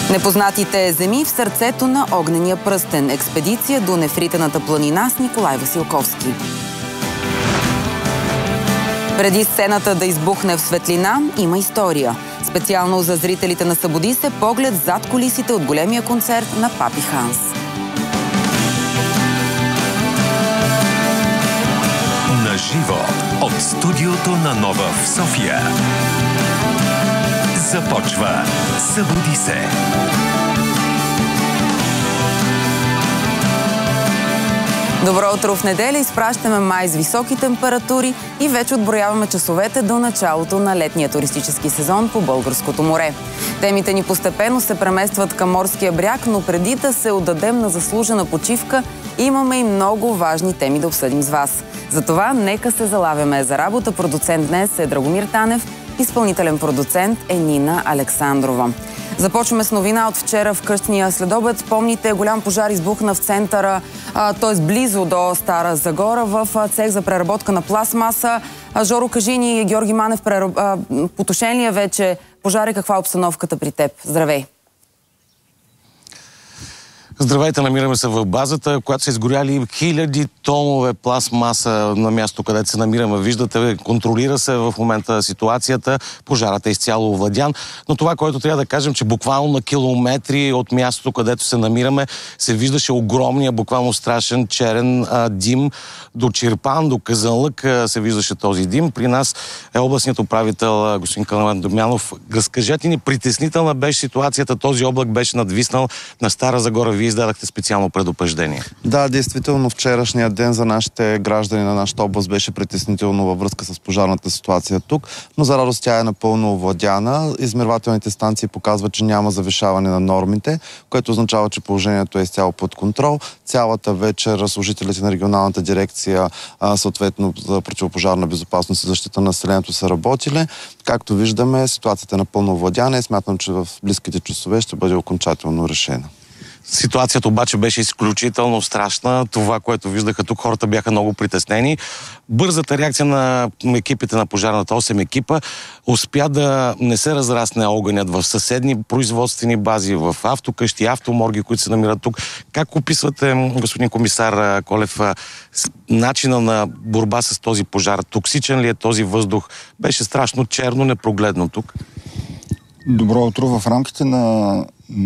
Непознатите земи в сърцето на огнения пръстен. Експедиция до нефритената планина с Николай Василковски. Преди сцената да избухне в светлина, има история. Специално за зрителите на Събуди се поглед зад кулисите от големия концерт на Папи Ханс. На живо от студиото на Нова в София. Започва Събуди се! Добро утро в неделя. Изпращаме май с високи температури и вече отброяваме часовете до началото на летния туристически сезон по българското море. Темите ни постепенно се преместват към морския бряг, но преди да се отдадем на заслужена почивка, имаме и много важни теми да обсъдим с вас. Затова нека се залавяме за работа. Продуцент днес е Драгомир Танев, изпълнителен продуцент е Нина Александрова. Започваме с новина от вчера в късния следобед. Помните, голям пожар избухна в центъра, т.е. близо до Стара Загора, в цех за преработка на пластмаса. Жоро, кажи ни, Георги Манев, потушен ли е вече пожари? Каква е обстановката при теб? Здравей! Здравейте, намираме се в базата, която са изгоряли хиляди тонове пластмаса на място, където се намираме. Виждате, контролира се в момента ситуацията, пожарът е изцяло овладян, но това, което трябва да кажем, че буквално на километри от мястото, където се намираме, се виждаше огромния, буквално страшен черен дим. До Чирпан, до Казанлък се виждаше този дим. При нас е областният управител господин Каламен Домянов. Разкажете ни, притеснителна беше ситуацията, този облак беше надвиснал на Стара Загора. Вие издадахте специално предупреждение. Да, действително вчерашния ден за нашите граждани на нашата област беше притеснително във връзка с пожарната ситуация тук, но за радост тя е напълно овладяна. Измервателните станции показват, че няма завишаване на нормите, което означава, че положението е изцяло под контрол. Цялата вечер служителите на регионалната дирекция, съответно за противопожарна безопасност и защита на населението, са работили. Както виждаме, ситуацията е напълно овладяна и смятам, че в близките часове ще бъде окончателно решена. Ситуацията обаче беше изключително страшна. Това, което виждаха тук, хората бяха много притеснени. Бързата реакция на екипите на пожарната 8 екипа успя да не се разрасне огънят в съседни производствени бази, в автокъщи, автоморги, които се намират тук. Как описвате, господин комисар Колев, начина на борба с този пожар? Токсичен ли е този въздух? Беше страшно черно, непрогледно тук. Добро утро. В рамките на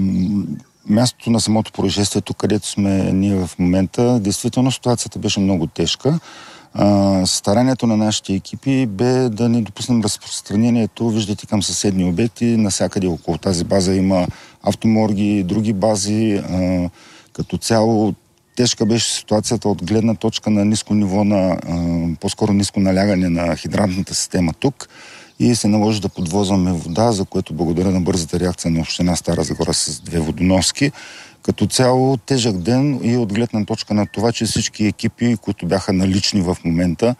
мястото на самото происшествие, тук където сме ние в момента, действително ситуацията беше много тежка. Старанието на нашите екипи бе да не допуснем разпространението, виждате, към съседни обекти. Насякъде около тази база има автоморги, други бази. Като цяло тежка беше ситуацията от гледна точка на ниско ниво на, по-скоро ниско налягане на хидрантната система тук. И се наложи да подвозваме вода, за което благодаря на бързата реакция на община Стара Загора с 2 водоноски. Като цяло тежък ден и от гледна точка на това, че всички екипи, които бяха налични в момента,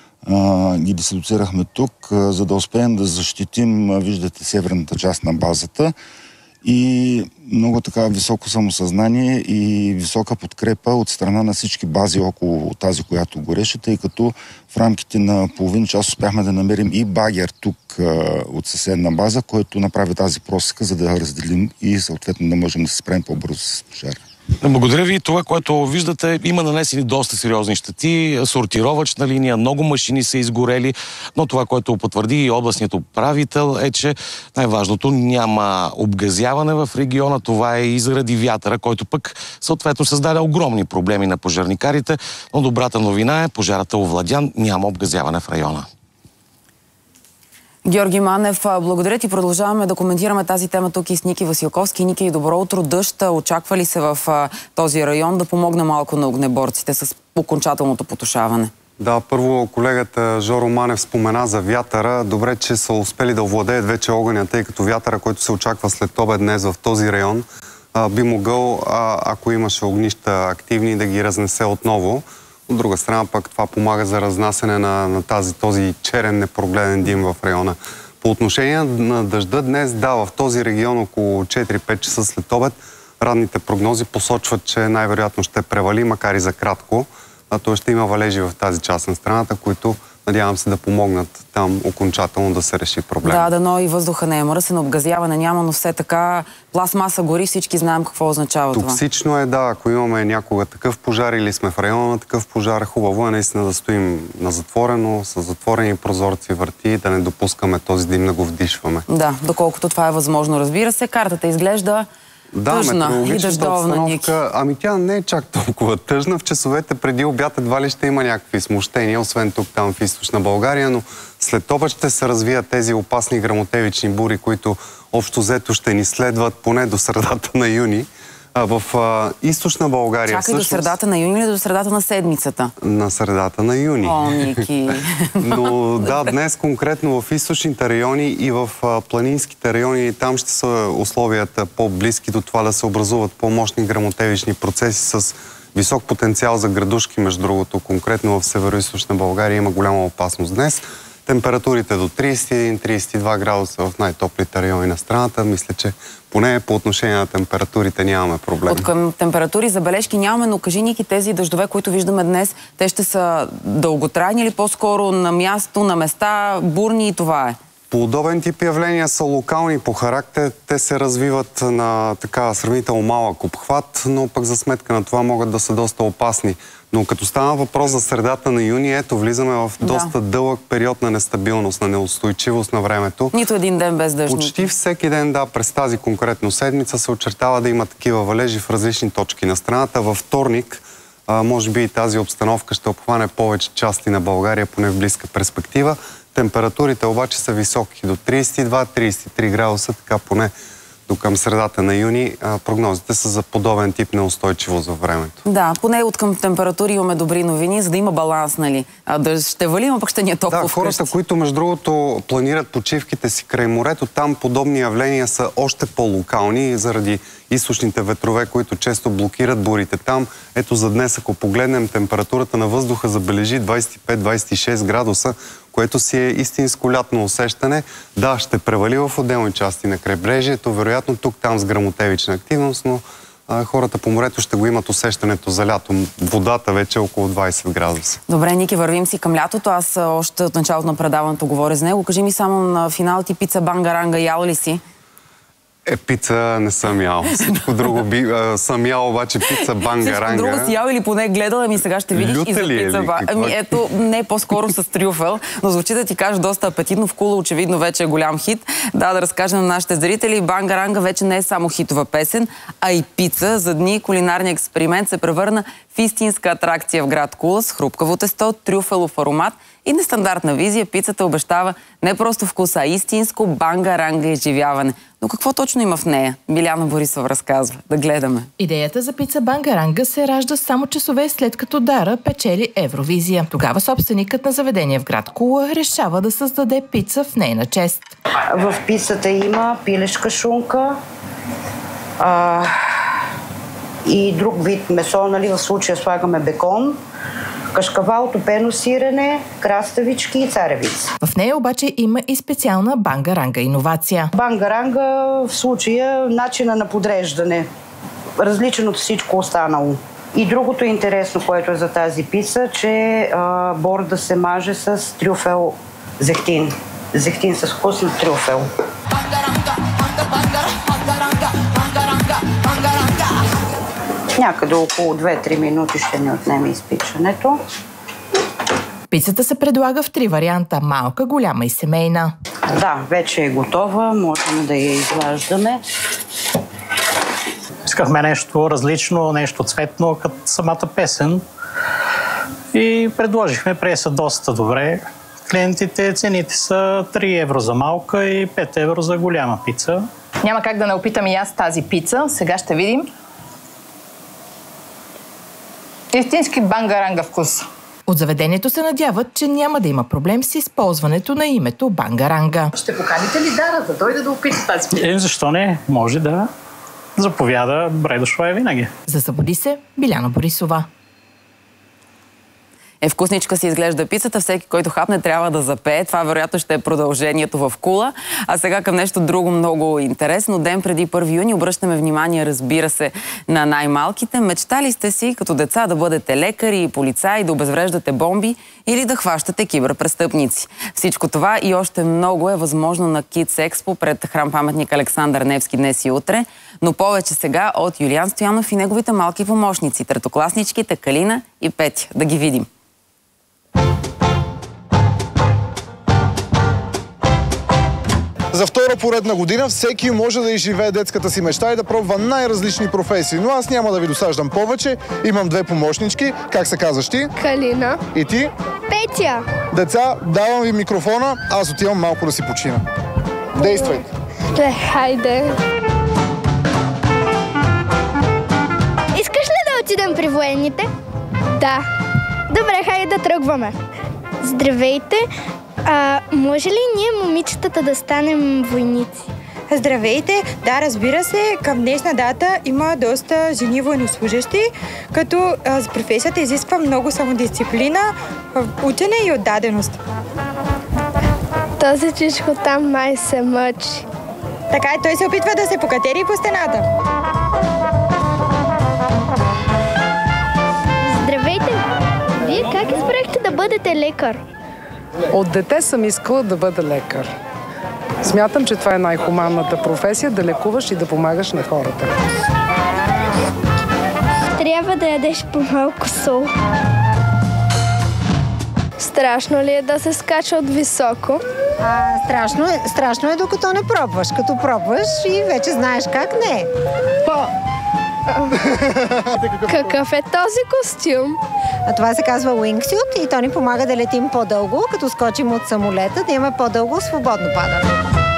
ги дислоцирахме тук, за да успеем да защитим, виждате, северната част на базата. И много така високо самосъзнание и висока подкрепа от страна на всички бази около тази, която гореше, тъй като в рамките на половин час успяхме да намерим и багер тук от съседна база, който направи тази просека, за да я разделим и съответно да можем да се справим по-бързо с пожара. Благодаря ви. Това, което виждате, има нанесени доста сериозни щети, сортировъчна линия, много машини са изгорели, но това, което потвърди и областният управител, е, че най-важното, няма обгазяване в региона. Това е и заради вятъра, който пък съответно създаде огромни проблеми на пожарникарите, но добрата новина е, пожарът е овладян, няма обгазяване в района. Георги Манев, благодаря ти. Продължаваме да коментираме тази тема тук и с Ники Василковски. Ники, добро утро. Дъжд очаква ли се в този район да помогне малко на огнеборците с окончателното потушаване? Да, първо колегата Жоро Манев спомена за вятъра. Добре, че са успели да овладеят вече огъня, тъй като вятъра, който се очаква след обед днес в този район, би могъл, ако имаше огнища активни, да ги разнесе отново. От друга страна пък това помага за разнасене на този черен непрогледен дим в района. По отношение на дъжда днес, да, в този регион около 4-5 часа след обед ранните прогнози посочват, че най-вероятно ще превали, макар и за кратко. Той ще има валежи в тази част на страната, които надявам се да помогнат там окончателно да се реши проблема. Да, дано и въздуха не е мръсен, обгазяване няма, но все така пластмаса гори, всички знаем какво означава това. Токсично е, да, ако имаме някога такъв пожар или сме в района на такъв пожар, хубаво е наистина да стоим на затворено, с затворени прозорци, врати, да не допускаме този дим да го вдишваме. Да, доколкото това е възможно, разбира се. Картата изглежда тъжна и дъждовна, Ники. Ами тя не е чак толкова тъжна. В часовете преди обяд едва ли ще има някакви смущения, освен тук, там в източна България, но след обед ще се развият тези опасни гръмотевични бури, които общо взето ще ни следват поне до средата на юни. В източна България Чакай, до средата на юни или до средата на седмицата? На средата на юни. О, Ники! Но да, днес конкретно в източните райони и в планинските райони, там ще са условията по-близки до това да се образуват по-мощни гръмотевични процеси с висок потенциал за градушки, между другото. Конкретно в северо-източна България има голяма опасност днес. Температурите до 31-32 градуса в най-топлите райони на страната. Мисля, че поне по отношение на температурите нямаме проблем. От към температури забележки нямаме, но кажи, Ники, тези дъждове, които виждаме днес, те ще са дълготрайни или по-скоро на място, на места, бурни и това е? Подобен тип явления са локални по характер. Те се развиват на така сравнително малък обхват, но пък за сметка на това могат да са доста опасни. Но като стана въпрос за средата на юни, ето влизаме в доста дълъг период на нестабилност, на неустойчивост на времето. Нито един ден без дъжд. Почти всеки ден, да, през тази конкретно седмица се очертава да има такива валежи в различни точки на страната. Във вторник, може би и тази обстановка ще обхване повече части на България, поне в близка перспектива. Температурите обаче са високи, до 32-33 градуса, така поне до към средата на юни. Прогнозите са за подобен тип неустойчивост във времето. Да, поне от към температури имаме добри новини, за да има баланс, нали? Да ще вали, а пък ще ни е топло вкъщи. Да, хората, които между другото планират почивките си край морето, там подобни явления са още по-локални заради източните ветрове, които често блокират бурите там. Ето за днес, ако погледнем, температурата на въздуха забележи 25-26 градуса, което си е истинско лятно усещане. Да, ще превали в отделни части на крайбрежието, вероятно тук-там с гръмотевична активност, но хората по морето ще го имат усещането за лято. Водата вече е около 20 градуса. Добре, Ники, вървим си към лятото. Аз още от началото на предаването говоря за него. Кажи ми само на финал, ти пица бангаранга яла ли си? Пица не съм ял. Всичко друго съм ял, обаче пица бангаранга. Всичко друго си ял или поне гледала, ами сега ще видиш и за пица бангаранга. Ами ето, не по-скоро с трюфел, но звучи да ти кажа доста апетитно. В Кула очевидно вече е голям хит. Да разкажем на нашите зрители, бангаранга вече не е само хитова песен, а и пица. За дни кулинарния експеримент се превърна в истинска атракция в град Кула с хрупкаво тесто, трюфелов аромат и нестандартна визия. Пицата обещава не просто вкуса, а истинско бангаранга изживяване. Но какво точно има в нея? Биляна Борисова разказва. Да гледаме. Идеята за пица бангаранга се ражда само часове след като Дара печели Евровизия. Тогава собственикът на заведение в град Кула решава да създаде пица в нейна чест. В пицата има пилешка шунка и друг вид месо, нали, в случая слагаме бекон, кашкавал, топено сирене, краставички и царевица. В нея обаче има и специална бангаранга иновация. Бангаранга в случая начина на подреждане, различен от всичко останало. И другото интересно, което е за тази пица, че борда се маже с трюфел зехтин. Зехтин с вкус на трюфел. Някъде около 2-3 минути ще ни отнеме изпичането. Пицата се предлага в 3 варианта – малка, голяма и семейна. Да, вече е готова, можем да я изваждаме. Искахме нещо различно, нещо цветно, като самата песен. И предложихме, прие са доста добре. Клиентите, цените са 3 евро за малка и 5 евро за голяма пица. Няма как да не опитам и аз тази пица. Сега ще видим. Истински бангаранга вкус. От заведението се надяват, че няма да има проблем с използването на името бангаранга. Ще поканите ли Дара да дойде да опита тази пица? Защо не? Може да. Заповяда, добре дошла е винаги. За Събуди се, Биляна Борисова. Вкусничка си изглежда пицата. Всеки, който хапне, трябва да запее. Това вероятно ще е продължението в Кула. А сега към нещо друго много интересно. Ден преди 1 юни обръщаме внимание, разбира се, на най-малките. Мечтали сте си като деца да бъдете лекари и полицаи, да обезвреждате бомби или да хващате киберпрестъпници. Всичко това и още много е възможно на Kids Expo пред храм-паметник Александър Невски днес и утре. Но повече сега от Юлиан Стоянов и неговите малки помощници, третокласничките Калина и Петя. Да ги видим. За втора поредна година всеки може да изживее детската си мечта и да пробва най-различни професии. Но аз няма да ви досаждам повече. Имам две помощнички. Как се казваш ти? Калина. И ти? Петя. Деца, давам ви микрофона. Аз отивам малко да си почина. Действайте. Хайде. Искаш ли да отидем при военните? Да. Добре, хайде да тръгваме. Здравейте. Може ли ние, момичетата, да станем войници? Здравейте! Да, разбира се, към днешна дата има доста жени военнослужещи, като за професията изисква много самодисциплина, учене и отдаденост. Този чичко там май се мъчи. Така и той се опитва да се покатери по стената. Здравейте! Вие как избрахте да бъдете лекар? От дете съм искала да бъда лекар. Смятам, че това е най-хуманната професия, да лекуваш и да помагаш на хората. Трябва да ядеш по-малко сол. Страшно ли е да се скача от високо? Страшно е докато не пробваш. Като пробваш и вече знаеш как не е. Какъв е този костюм? Това се казва wingsuit и то ни помага да летим по-дълго, като скочим от самолета, да имаме по-дълго свободно падане.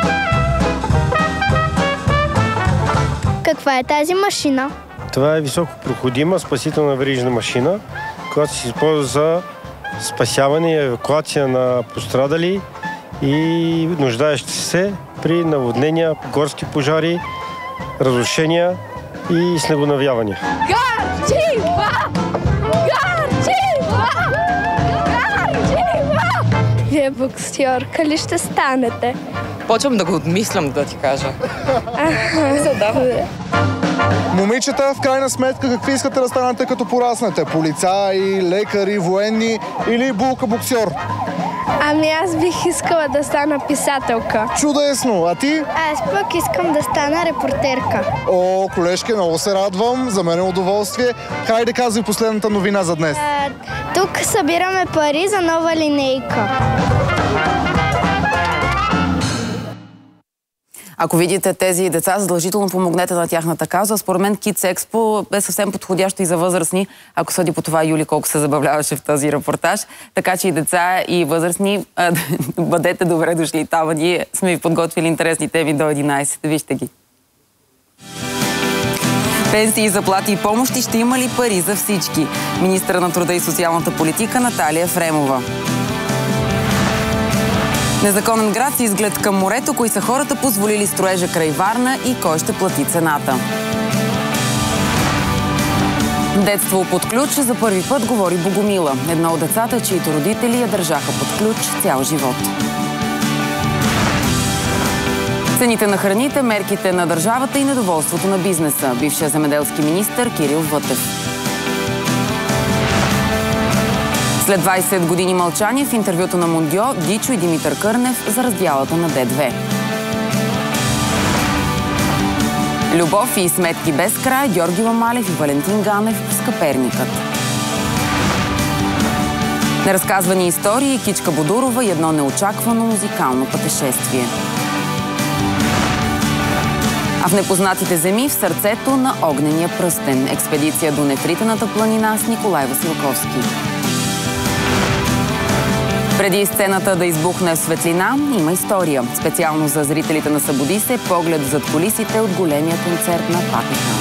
Каква е тази машина? Това е високопроходима спасителна верижна машина, която се използва за спасяване и евакуация на пострадали и нуждаещи се при наводнения, горски пожари, разрушения и снегонавявания. Гарджива! Гарджива! Гарджива! Вие боксьорка ли ще станете? Почвам да го отмислям, да ти кажа. Момичета, в крайна сметка, какви искате да станете като пораснете? Полицаи, лекари, военни или булка-боксьор? Ами аз бих искала да стана писателка. Чудесно! А ти? Аз пък искам да стана репортерка. О, колежке, много се радвам. За мен е удоволствие. Хайде, казвай последната новина за днес. Тук събираме пари за нова линейка. Ако видите тези деца, задължително помогнете на тяхната кауза. Според мен Kids Expo е съвсем подходящо и за възрастни, ако съди по това Юли колко се забавляваше в този репортаж. Така че и деца, и възрастни, бъдете добре дошли там. Ние сме ви подготвили интересни теми до 11. Вижте ги. Пенсии, заплати и помощи, ще има ли пари за всички? Министъра на труда и социалната политика Наталия Ефремова. Незаконен град с изглед към морето, кои са хората позволили строежа край Варна и кой ще плати цената. Детство под ключ за първи път говори Богомила. Едно от децата, чието родители я държаха под ключ цял живот. Цените на храните, мерките на държавата и недоволството на бизнеса. Бившият земеделски министър Кирил Вътев. След 20 години мълчание в интервюто на Мондио, Дичо и Димитър Кърнев за раздялата на Д2. Любов и сметки без край, Георги Ламалев и Валентин Ганев в Скъперникът. Неразказвани истории, Кичка Бодурова и едно неочаквано музикално пътешествие. А в непознатите земи в сърцето на огнения пръстен. Експедиция до Нефритената планина с Николай Василковски. Преди сцената да избухне в светлина, има история. Специално за зрителите на Събуди се, поглед зад кулисите от големия концерт на Папи Хан.